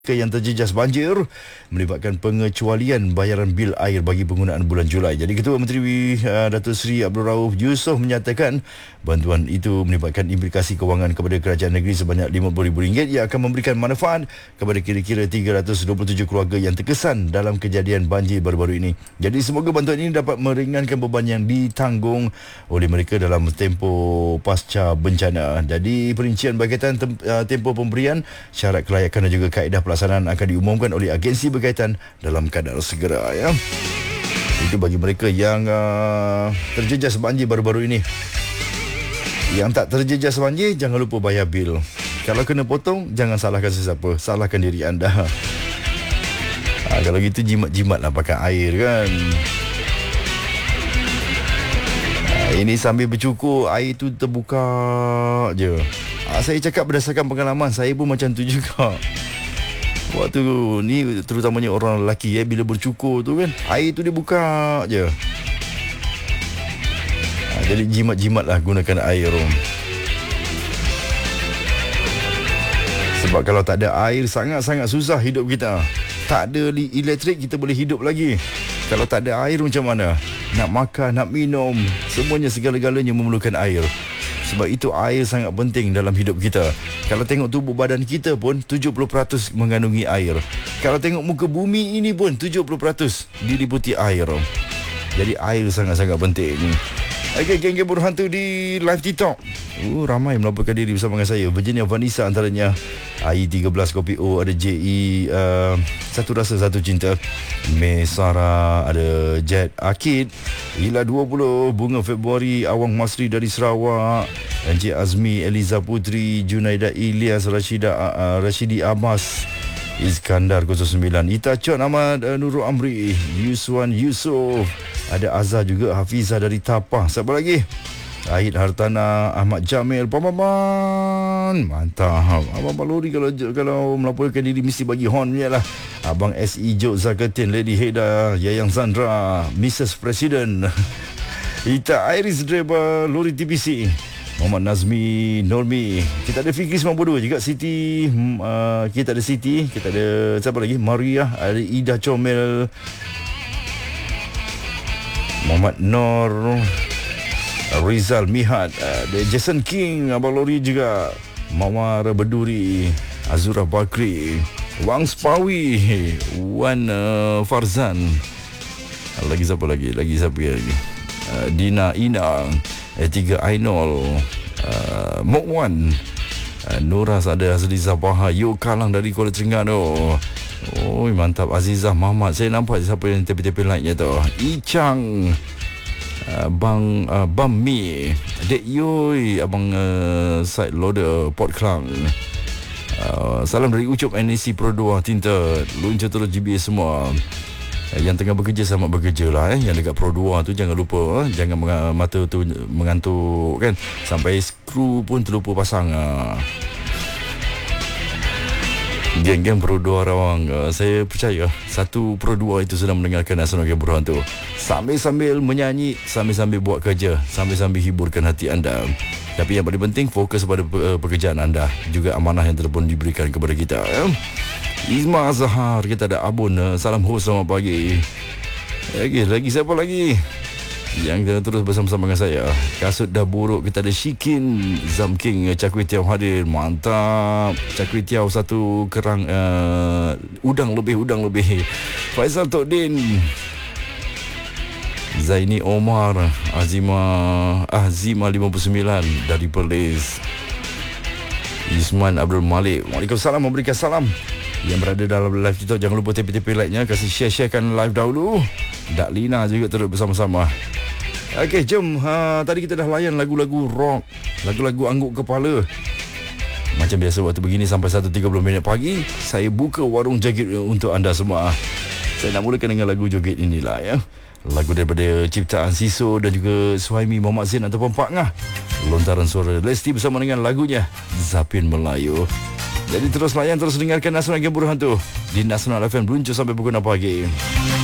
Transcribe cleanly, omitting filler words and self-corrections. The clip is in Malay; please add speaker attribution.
Speaker 1: yang terjejas banjir melibatkan pengecualian bayaran bil air bagi penggunaan bulan Julai. Jadi Ketua Menteri Datuk Seri Abdul Rauf Yusof menyatakan bantuan itu melibatkan implikasi kewangan kepada kerajaan negeri sebanyak RM50,000 yang akan memberikan manfaat kepada kira-kira 327 keluarga yang terkesan dalam kejadian banjir baru-baru ini. Jadi semoga bantuan ini dapat meringankan beban yang ditanggung oleh mereka dalam tempoh pasca bencana. Jadi perincian berkaitan tempoh pemberian, syarat kelayakan dan juga kaedah pelaksanaan akan diumumkan oleh agensi berkaitan dalam kadar segera, ya. Itu bagi mereka yang terjejas banjir baru-baru ini. Yang tak terjejas banjir, jangan lupa bayar bil. Kalau kena potong, jangan salahkan sesiapa, salahkan diri anda. Kalau gitu jimat-jimatlah pakai air, kan. Ini sambil bercukur, air tu terbuka je. Saya cakap berdasarkan pengalaman, saya pun macam tu juga. Waktu ni terutamanya orang lelaki, bila bercukur tu kan, air tu dia buka je. Jadi jimat-jimatlah gunakan air. Sebab kalau tak ada air, sangat-sangat susah hidup kita. Tak ada elektrik, kita boleh hidup lagi. Kalau tak ada air macam mana? Nak makan, nak minum, semuanya segala-galanya memerlukan air. Sebab itu air sangat penting dalam hidup kita. Kalau tengok tubuh badan kita pun 70% mengandungi air. Kalau tengok muka bumi ini pun 70% diliputi air. Jadi air sangat-sangat penting. Okey, geng-geng Buruh Hantu di live TikTok. Ramai melaporkan diri bersama dengan saya. Virginia Vanessa antaranya. AI13 Kopi O, ada JE Satu Rasa Satu Cinta. Mesara, ada Jet Akid, Ila 20, Bunga Februari, Awang Masri dari Sarawak, Encik Azmi, Eliza Putri, Junaida Ilyas, Rashidi Abbas, Iskandar 09, Ita Chon Ahmad, Nurul Amri, Yuswan Yusof, ada Azhar juga, Hafizah dari Tapah. Siapa lagi? Ahid Hartana, Ahmad Jamil, Paman. Mantap. Abang Balori kalau melaporkan diri mesti bagi horn punya lah. Abang SE Jok Zakatin, Lady Heda, Yayang Zandra, Mrs. President, Ita Iris driver lori TPC, Muhammad Nazmi Normi. Kita ada Fikri 92 juga, Siti, kita ada Siti, kita ada siapa lagi? Maria, ada Ida Comel, Muhammad Nur, Rizal Mihat, Jason King, Abang Lori juga, Mawar Beduri, Azura Bakri, Wang Spawi, Wan Farzan. Lagi siapa lagi? Dina Ina, 3 Ainol, Mokwan, Nuras, ada Azliza Baha, Yuk Kalang dari Kuala Terengganu. Mantap. Azizah Muhammad, saya nampak siapa yang tepi-tepi like-nya tu. Ichang, Bang Mi, Dek Yoi, Abang Side Loader Port Klang. Salam dari Ucup NAC Pro 2 Tinta, Lunca Telur GBA semua. Yang tengah bekerja, selamat bekerja lah. Yang dekat Pro 2 tu jangan lupa, jangan mata tu mengantuk kan, sampai skru pun terlupa pasang. Geng-geng Pro 2 Rawang, saya percaya satu Pro 2 itu sedang mendengarkan Nasional Geng Buruh Hantu, sambil-sambil menyanyi, sambil-sambil buat kerja, sambil-sambil hiburkan hati anda. Tapi yang paling penting, fokus pada pekerjaan anda, juga amanah yang telah pun diberikan kepada kita. Izma Azhar, kita ada Abun, salam host, selamat pagi. Lagi siapa lagi yang terus bersama-sama dengan saya? Kasut dah buruk, kita ada Shikin, Zamking, Cakwitiau hadir, mantap. Cakwitiau satu kerang, udang lebih. Faizal Tokdin, Zaini Omar, Azima 59 dari Perlis, Isman Abdul Malik. Waalaikumsalam, memberikan salam. Yang berada dalam live kita, jangan lupa tepi-tepi like-nya, kasih share-sharekan live dahulu. Dak Lina juga terus bersama-sama. Okey, jom. Tadi kita dah layan lagu-lagu rock, lagu-lagu angguk kepala. Macam biasa waktu begini sampai 1.30 minit pagi, saya buka warung joget untuk anda semua. Saya nak mulakan dengan lagu joget inilah, ya. Lagu daripada ciptaan Siso dan juga Suhaimi Muhammad Zain ataupun Pak Ngah. Lontaran suara Lesti bersama dengan lagunya Zapin Melayu. Jadi terus layan, terus dengarkan Nasional Geng Buruh Hantu di Nasional FM, beruncur sampai pukul 6 pagi.